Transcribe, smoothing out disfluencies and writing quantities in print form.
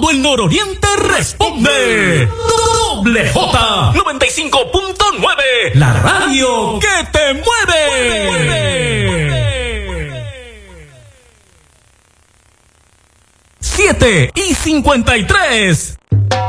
todo el nororiente responde. Doble J 95.9, la radio que te mueve. 7:53.